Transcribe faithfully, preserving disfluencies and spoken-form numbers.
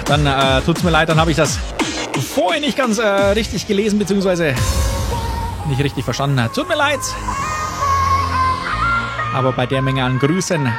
Dann äh, tut's mir leid, dann habe ich das vorher nicht ganz äh, richtig gelesen, beziehungsweise nicht richtig verstanden. Tut mir leid. Aber bei der Menge an Grüßen